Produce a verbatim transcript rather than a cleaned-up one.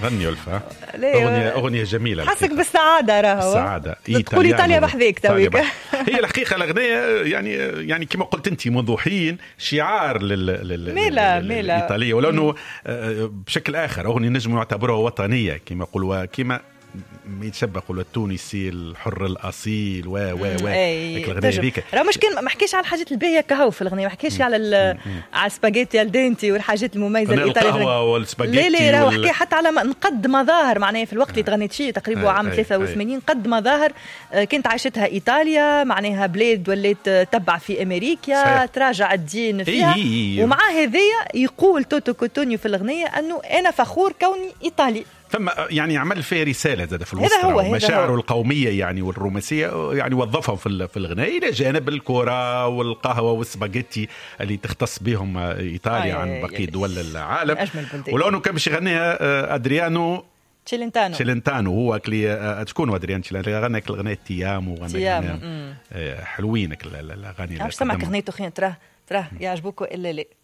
غني ألفا أغنية أغنية جميلة حسك بالسعادة راهو السعادة تقول إيطاليا بحذيك تويك. هي الحقيقة الأغنية يعني يعني كما قلت أنت منذ حين شعار للإيطالية ولو أنه بشكل آخر أغنية نجم يعتبرها وطنية كما يقولوا كما يتشبه قولوا التونسي الحر الاصيل و و و الأغنية هذيك راه مش كان ما حكيش على الحاجات الباهيه كهو في الأغنية ما حكيش على على السباجيتي الدنتي والحاجات المميزه الإيطالية القهوة والسباجيتي لا لا راه حكي حتى على نقد مظاهر معناها في الوقت اللي تغنيت فيه تقريبا عام ثلاثة وثمانين قد مظاهر كانت عاشتها إيطاليا معناها بلاد ولات تبع في أمريكا تراجع الدين فيها ومع هذيا يقول توتو كوتونيو في الأغنية أنه أنا فخور كوني إيطالي ثم يعني عمل فيه رسالة زاد في الوسط مشاعره القومية يعني والرومانسية يعني وظفهم في في الغناء إلى جانب الكورة والقهوة والسباجيتي اللي تختص بهم إيطاليا آه عن بقية دول العالم. ولو أنه كان باش يغنيها أدريانو تشيلنتانو تشيلنتانو هو كلي تكون أدريان تشيلنتانو غنى الغناء تيامو غنى حلوين الأغاني. عارف سمعك غنيته خين تراه تراه يعجبوكوا إلا لا